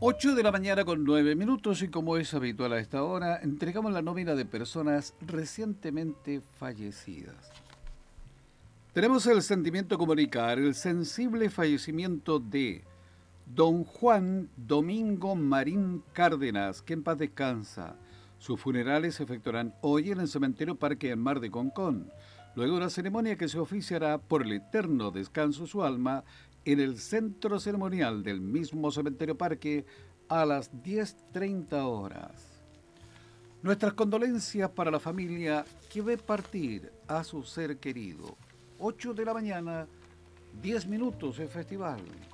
8 de la mañana con 9 minutos y como es habitual a esta hora, entregamos la nómina de personas recientemente fallecidas. Tenemos el sentimiento comunicar el sensible fallecimiento de don Juan Domingo Marín Cárdenas, que en paz descansa. Sus funerales se efectuarán hoy en el cementerio Parque del Mar de Concón, luego de una ceremonia que se oficiará por el eterno descanso de su alma en el centro ceremonial del mismo cementerio Parque a las 10:30 horas. Nuestras condolencias para la familia que ve partir a su ser querido. 8 de la mañana, 10 minutos el festival.